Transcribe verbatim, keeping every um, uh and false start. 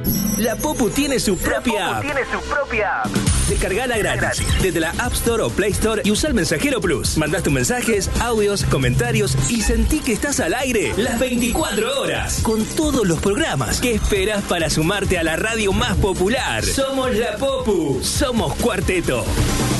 La Popu tiene su propia app. tiene su propia app. Descargala gratis, gratis desde la App Store o Play Store y usa el Mensajero Plus. Mandás tus mensajes, audios, comentarios y sentí que estás al aire las veinticuatro horas con todos los programas. ¿Qué esperás para sumarte a la radio más popular? Somos La Popu, somos Cuarteto.